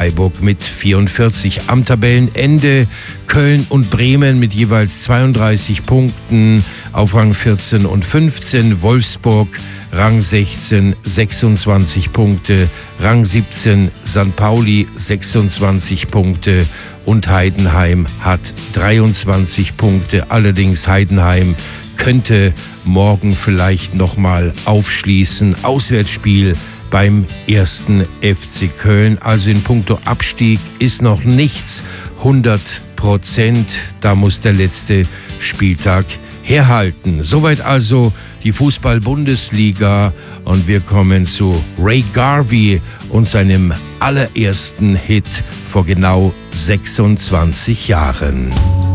Freiburg mit 44. Am Tabellenende Köln und Bremen mit jeweils 32 Punkten auf Rang 14 und 15. Wolfsburg Rang 16, 26 Punkte. Rang 17 St. Pauli 26 Punkte. Und Heidenheim hat 23 Punkte. Allerdings Heidenheim könnte morgen vielleicht nochmal aufschließen. Auswärtsspiel beim 1. FC Köln. Also in puncto Abstieg ist noch nichts 100%. Da muss der letzte Spieltag herhalten. Soweit also die Fußball-Bundesliga. Und wir kommen zu Ray Garvey und seinem allerersten Hit vor genau 26 Jahren.